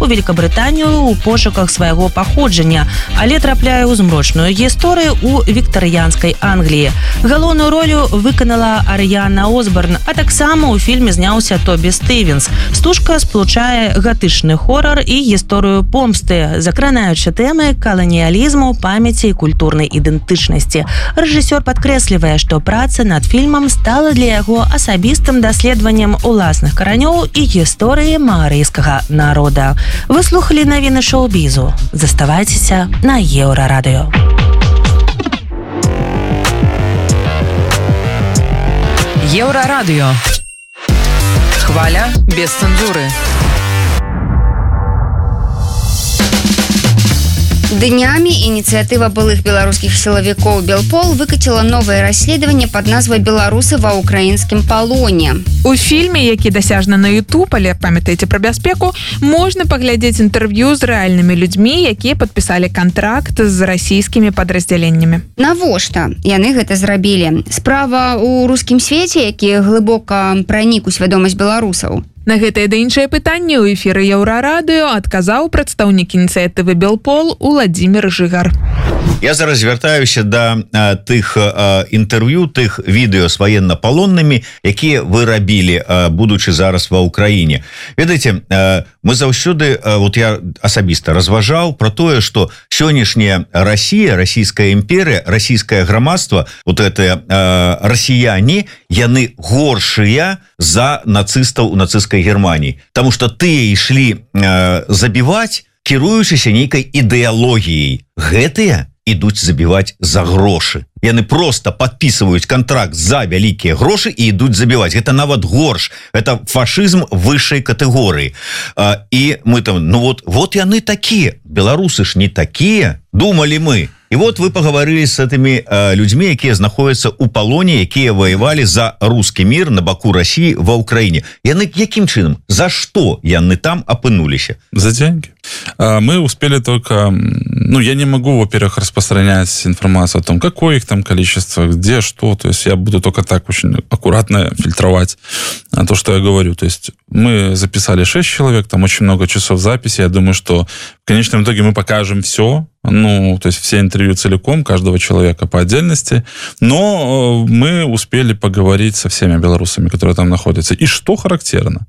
Великабрытанію ў пошуках свайго паходжання, але трапляе ў змрочную гісторыю ў віктарыянскай Англіі. Галоўную ролю выканала Арыяна Осборн, а таксама ў фільме зняўся Тобі Стывенс. Стужка сплучае гатычны хорар і гісторыю помсты, закранаючы тэмы каланіялізму, памяці і культурнай ідэнтычнасці. Рэжысёр падкрэслівае, што праца над фільмам стала для яго асабістым даследаваннем уласных каранёў і гісторыі маарыйскага народа. Вы слухалі навіны шоу-бізу. Заставайцеся на Еўрарадыё. Еўрарадыё. Хваля без цэнзуры. Днямі ініцыятыва былых беларускіх сілавікоў «Белпол» выкаціла новае расследаванне пад назвай «Беларусы ва ўкраінскім палоне». У фільме, які дасяжны на YouTube, але памятаеце пра бяспеку, можна паглядзець інтэрв'ю з рэальнымі людзьмі, якія падпісалі кантракт з расійскімі падраздзяленнямі. Навошта яны гэта зрабілі? Справа ў рускім свеце, які глыбока пранік у свядомасць беларусаў. На гэтае да іншае пытанне ў эфіры Еўрарадыё адказаў прадстаўнік ініцыятывы «Белпол» Уладзімір Жыгар. Я зараз звяртаюся да тых інтэрв'ю, тых відэо з ваеннапалоннымі, якія вы рабілі, будучы зараз ва Ўкраіне. Ведаеце, мы заўсёды, вот я асабіста разважаў про тое, што сённяшняя Расія, расійская імперыя, расійскае грамадства, вот это расіяне, яны горшыя за нацыстаў у нацысцкай Германии, потому что тыя ішлі забіваць, кіруючыся нейкай ідэалогіяй. Гэтыя ідуць забіваць за грошы. Яны просто подписываюць контракт за вялікія грошы і ідуць забіваць. Гэта нават горш. Это фашизм высшай катэгорыі. І мы там, вот яны такія. Беларусы ж не такія, думали мы. І вот вы паговорили с этими людьми, якія знаходзяцца ў палоне, якія воевали за русский мир на баку России ва Украине. Яны якім чынам? За что яны там опынулись? За деньги. Мы успели только... я не могу, во-первых, распространять информацию о том, какое их там количество, где, что. То есть я буду только так очень аккуратно фильтровать то, что я говорю. То есть мы записали 6 человек, там очень много часов записи. Я думаю, что в конечном итоге мы покажем все. То есть все интервью целиком, каждого человека по отдельности. Но мы успели поговорить со всеми белорусами, которые там находятся. И что характерно?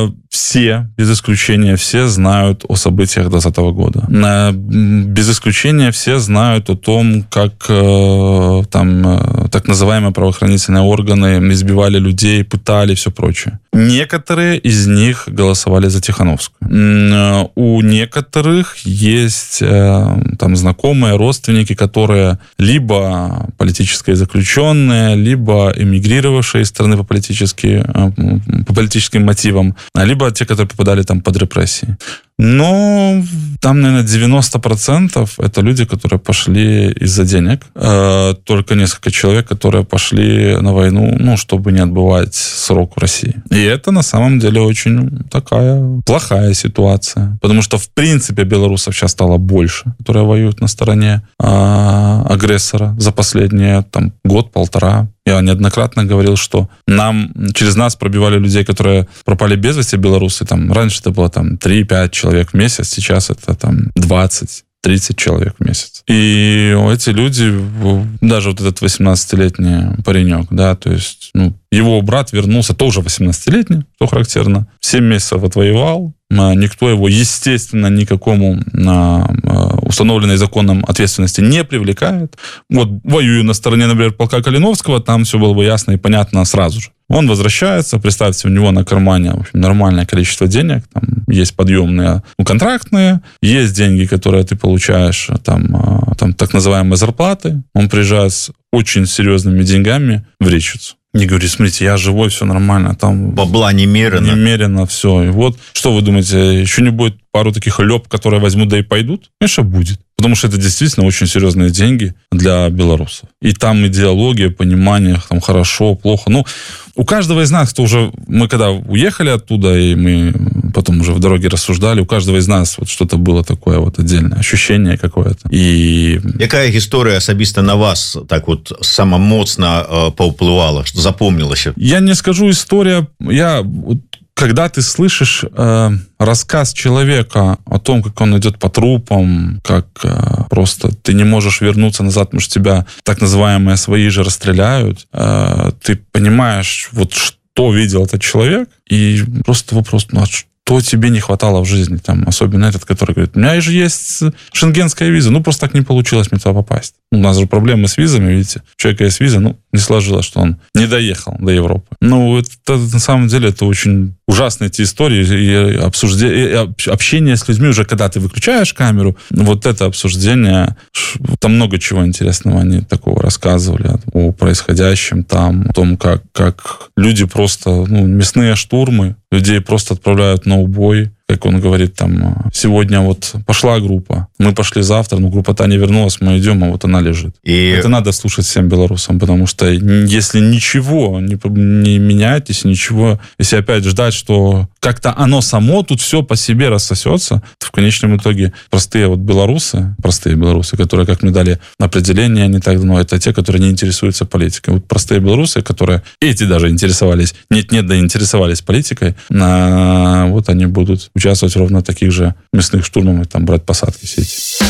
Все, без исключения, все знают о событиях 2020 года. Без исключения все знают о том, как там так называемые правоохранительные органы избивали людей, пытали и все прочее. Некоторые из них голосовали за Тихановскую. У некоторых есть там знакомые, родственники, которые либо политические заключенные, либо эмигрировавшие из страны по политическим мотивам, либо те, которые попадали там под репрессии. Но там, наверное, 90% это люди, которые пошли из-за денег. Только несколько человек, которые пошли на войну, чтобы не отбывать срок в России. И это на самом деле очень такая плохая ситуация. Потому что, в принципе, белорусов сейчас стало больше, которые воюют на стороне агрессора за последние год-полтора. Я неоднократно говорил, что через нас пробивали людей, которые пропали без вести, белорусы. Раньше это было 3-5 человек в месяц, сейчас это 20-30 человек в месяц. И эти люди, даже вот этот 18-летний паренек, да, то есть, его брат вернулся, тоже 18-летний, что характерно, 7 месяцев отвоевал, никто его, естественно, никакому установленной законом ответственности не привлекает. Вот воюю на стороне, например, полка Калиновского, там все было бы ясно и понятно сразу же. Он возвращается, представьте, у него на кармане, в общем, нормальное количество денег, там есть подъемные, контрактные, есть деньги, которые ты получаешь, там так называемые зарплаты. Он приезжает с очень серьезными деньгами в Речицу. Не говорит, смотрите, я живой, все нормально. Там бабла немерено. Немерено все. И вот, что вы думаете, еще не будет пару таких лёб, которые возьмут, да и пойдут? Конечно, будет. Потому что это действительно очень серьезные деньги для белорусов. И там идеология, понимание, там хорошо, плохо. У каждого из нас, мы когда уехали оттуда, и мы потом уже в дороге рассуждали, у каждого из нас вот что-то было такое вот отдельное, ощущение какое-то. И... Якая история особисто на вас так вот самомоцно повпливала, что запомнилась? Я не скажу история, когда ты слышишь рассказ человека о том, как он идет по трупам, как просто ты не можешь вернуться назад, потому что тебя так называемые свои же расстреляют, ты понимаешь, вот что видел этот человек, и просто вопрос, ну, что тебе не хватало в жизни, там, особенно этот, который говорит, у меня же есть шенгенская виза, ну, просто так не получилось мне туда попасть. У нас же проблемы с визами, видите, у человека есть виза, ну, не сложилось, что он не доехал до Европы. Ну, это, на самом деле, это очень ужасные эти истории и обсуждение, и общение с людьми уже, когда ты выключаешь камеру, вот это обсуждение, там много чего интересного они такого рассказывали о происходящем там, о том, как люди просто, ну, мясные штурмы, людей просто отправляют на убой, как он говорит, там, сегодня вот пошла группа, мы пошли завтра, но группа-то не вернулась, мы идем, а вот она лежит. И это надо слушать всем белорусам, потому что если ничего не менять, если ничего, если опять ждать, что как-то оно само тут все по себе рассосется, то в конечном итоге простые белорусы, которые, как мне дали определение не так давно, это те, которые не интересуются политикой. Вот простые белорусы, которые эти даже интересовались, да интересовались политикой, вот они будут участвовать ровно в таких же мясных штурмах, там брать посадки, сети.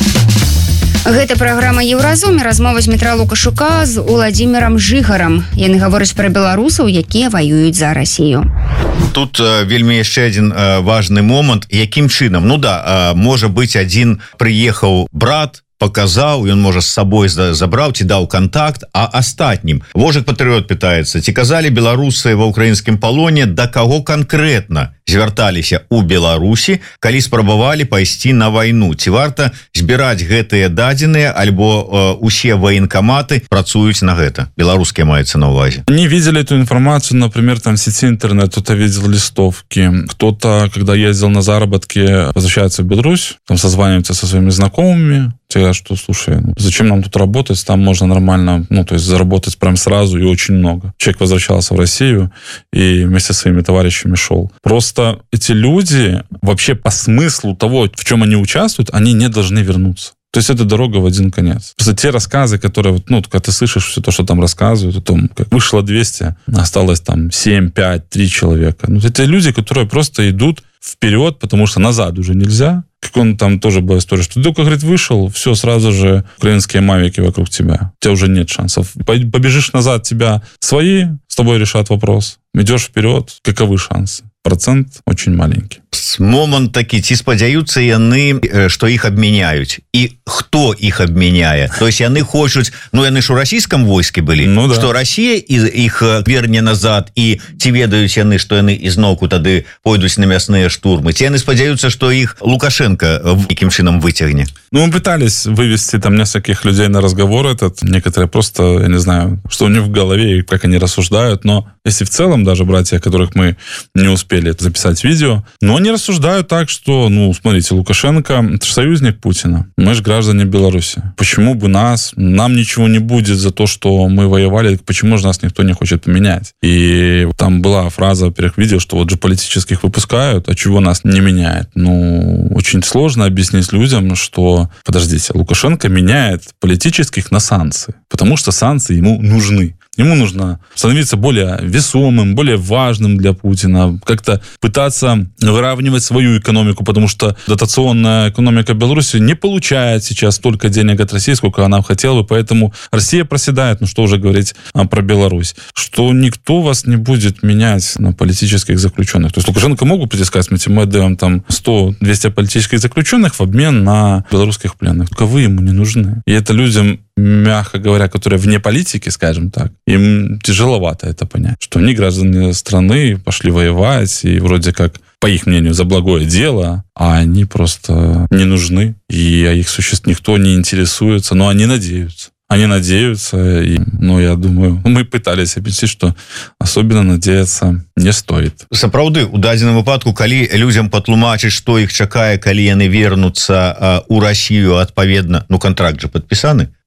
Гэта праграма Еўразум, размова з Дмітра Лукашука з Уладзімірам Жыгарам. Яны гавораць пра беларусаў, якія ваююць за Расію. Тут вельмі яшчэ адзін важны момант, якім чынам, ну да, можа быць, адзін прыехаў брат, показаў, ён можа з сабой забраў ці даў контакт, а астатнім Вожык Патрыёт пытаецца, ці казалі беларусы ва ўкраінскім палоне, да каго канкрэтна звярталіся ў Беларусі, калі спрабавалі пайсці на вайну, ці варта збіраць гэтыя дадзеныя, альбо усе военкоматы працуюць на гэта, беларускія маецца на увазе. Они видели эту информацию, например, там в сети интернет, кто-то видел листовки, кто-то, когда ездил на заработки, возвращается в Беларусь, там созванивается со своими знакомыми, те, что, слушай, зачем нам тут работать, там можно нормально, ну, то есть заработать прям сразу и очень много. Человек возвращался в Россию и вместе со своими товарищами шел. Просто эти люди вообще по смыслу того, в чем они участвуют, они не должны вернуться. То есть это дорога в один конец. Просто те рассказы, которые, вот, ну, когда ты слышишь все то, что там рассказывают, о том, как вышло 200, осталось там 7, 5, 3 человека. Ну, это люди, которые просто идут вперед, потому что назад уже нельзя. Как он там тоже была история, что ты только, говорит, вышел, все, сразу же украинские мавики вокруг тебя. У тебя уже нет шансов. Побежишь назад, тебя свои с тобой решат вопрос. Идешь вперед, каковы шансы? Процент очень маленький. Момант такі, ці спадзяюцца яны, што іх абмяняюць, і хто іх абмяняе, то есть яны хочуць, ну яны ж у расійскім войске былі, ну, да. Што Расія іх верне назад, і ці ведаюць яны, што яны ізноўку тады пойдуць на мясныя штурмы, ці яны спадзяюцца, што іх Лукашенко якім чынам выцягне. Ну, мы пытались вывести там нескольких людей на разговор этот, некоторые просто, я не знаю, что у них в голове и как они рассуждают, но если в целом даже братья, которых мы не успели записать видео, но они рассуждают так, что, ну, смотрите, Лукашенко — это же союзник Путина. Мы же граждане Беларуси. Почему бы нам ничего не будет за то, что мы воевали, почему же нас никто не хочет поменять? И там была фраза, во-первых, видео, что вот же политических выпускают, а чего нас не меняет? Ну, очень сложно объяснить людям, что, подождите, Лукашенко меняет политических на санкции, потому что санкции ему нужны. Ему нужно становиться более весомым, более важным для Путина, как-то пытаться выравнивать свою экономику, потому что дотационная экономика Беларуси не получает сейчас столько денег от России, сколько она хотела бы, поэтому Россия проседает, ну что уже говорить про Беларусь, что никто вас не будет менять на политических заключенных. То есть Лукашенко могут прийти сказать, мы отдаем там 100-200 политических заключенных в обмен на белорусских пленных. Только вы ему не нужны. И это людям, мягко говоря, которые вне политики, скажем так, им тяжеловато это понять, что они граждане страны, пошли воевать, и вроде как, по их мнению, за благое дело, а они просто не нужны, и о их существе никто не интересуется, но они надеются. Они надеются, и, ну, я думаю, мы пытались объяснить, что особенно надеяться не стоит. Сапраўды, у дадзеным выпадку, калі людзям патлумачыць, што іх чакае, калі яны вернуцца у Расію, адпаведна, ну, контракт же падпісаны,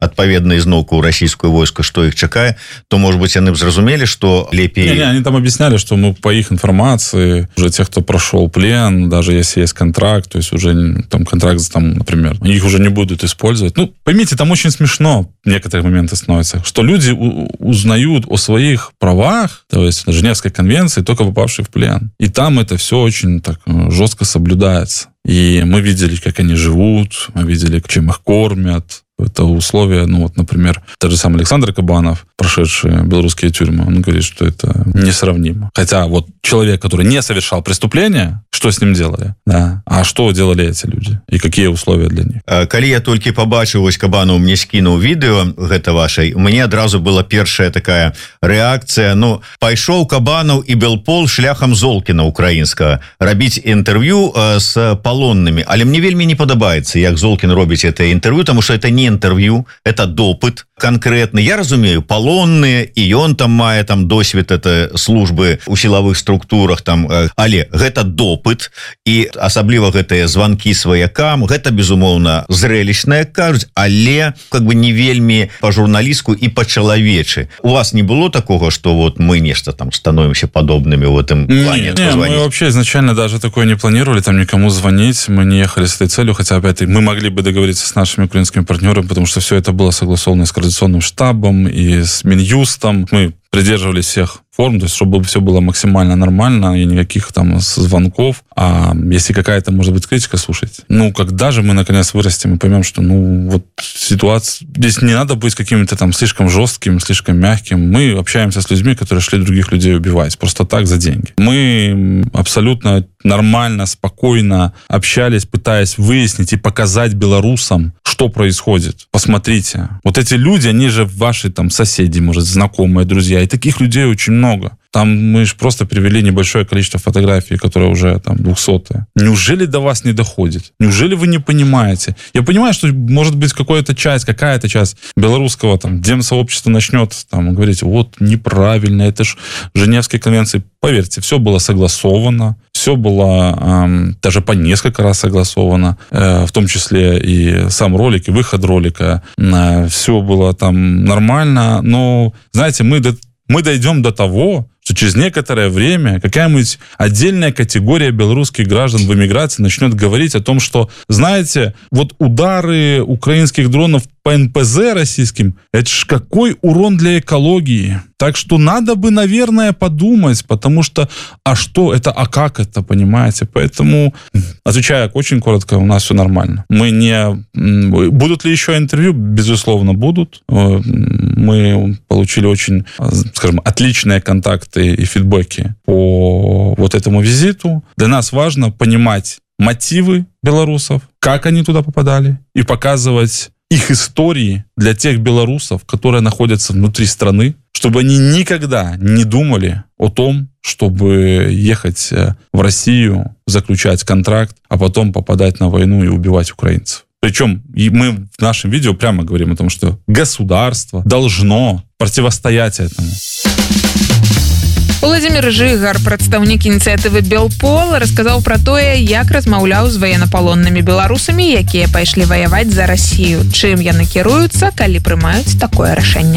адпаведна ізноўку ў расійскую войску, што іх чакае, то, может быть, яны б зразумелі, што лепей... Не, они там объясняли, что мы по их информации, уже тех, кто прошел плен, даже если есть контракт, то есть уже там контракт, там, например, их уже не будут использовать. Ну, поймите, там очень смешно некоторые моменты становятся, что люди узнают о своих правах, то есть на Женевской конвенции, только попавшие в плен. И там это все очень так жестко соблюдается. И мы видели, как они живут, мы видели, чем их кормят. Это условия, ну вот, например, тот же самый Александр Кабанов, прошедший белорусские тюрьмы, он говорит, что это несравнимо. Хотя вот человек, который не совершал преступления, что с ним делали? Да. А что делали эти люди? И какие условия для них? Калі я толькі побачыў, вось Кабанов мне скінуў відео гэта вашай, мне адразу была першая такая рэакцыя, ну, пайшоў Кабанов і Белпол шляхам Золкіна украінскага рабіць інтэрв'ю з палоннымі, але мне вельмі не падабаецца, як Золкін робіць это інтэрв'ю, тому что это не интервью, это допыт конкретный. Я разумею, полонные, и он там мае там досвед это службы у силовых структурах там, але гэта допыт, и асабліва гэтыя звонки сваякам, гэта безумоўна зрэлищная, кажуць, але как бы не вельмі по журналистку и по человечи. У вас не было такого, что вот мы нечто там становимся подобными в этом плане? Не, мы вообще изначально даже такое не планировали, там никому звонить, мы не ехали с этой целью, хотя опять мы могли бы договориться с нашими украинскими партнерами, потому что все это было согласовано с координационным штабом и с Минюстом. Мы придерживались всех форм, то есть чтобы все было максимально нормально и никаких там звонков. А если какая-то, может быть, критика, слушайте, ну, когда же мы наконец вырастем и поймем, что, ну, вот ситуация... Здесь не надо быть каким-то там слишком жестким, слишком мягким. Мы общаемся с людьми, которые шли других людей убивать просто так за деньги. Мы абсолютно нормально, спокойно общались, пытаясь выяснить и показать белорусам, что происходит. Посмотрите. Вот эти люди, они же ваши там соседи, может, знакомые, друзья. И таких людей очень много. Там мы же просто привели небольшое количество фотографий, которые уже там 200-е. Неужели до вас не доходит? Неужели вы не понимаете? Я понимаю, что может быть какая-то часть белорусского там демсообщества начнет там говорить, вот неправильно, это ж Женевские конвенции. Поверьте, все было согласовано, все было даже по несколько раз согласовано, в том числе и сам ролик, и выход ролика. Все было там нормально, но, знаете, мы дойдем до того, что через некоторое время какая-нибудь отдельная категория белорусских граждан в эмиграции начнет говорить о том, что, знаете, вот удары украинских дронов по НПЗ российским, это ж какой урон для экологии. Так что надо бы, наверное, подумать, потому что, а что это, а как это, понимаете? Поэтому, отвечая очень коротко, у нас все нормально. Мы не... Будут ли еще интервью? Безусловно, будут. Мы получили очень, скажем, отличные контакты и фидбэки по вот этому визиту. Для нас важно понимать мотивы белорусов, как они туда попадали, и показывать их истории для тех белорусов, которые находятся внутри страны, чтобы они никогда не думали о том, чтобы ехать в Россию, заключать контракт, а потом попадать на войну и убивать украинцев. Причем мы в нашем видео прямо говорим о том, что государство должно противостоять этому. Владимир Жыгар, прадстаўнік ініцыятывы Белпол, расказаў пра тое, як размаўляў з ваеннапалоннымі беларусамі, якія пайшлі ваяваць за Расію, чым яны кіруюцца, калі прымаюць такое рашэнне.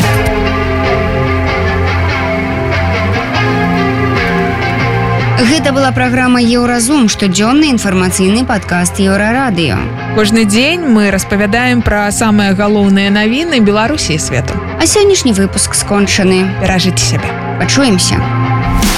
Гэта была праграма Еўразум, штодзённы інфармацыйны падкаст Еўрарадыё. Кожны дзень мы распавядаем пра самыя галоўныя навіны Беларусі і свету. А сённяшні выпуск скончаны. Беражыце сябе. Пачуемся.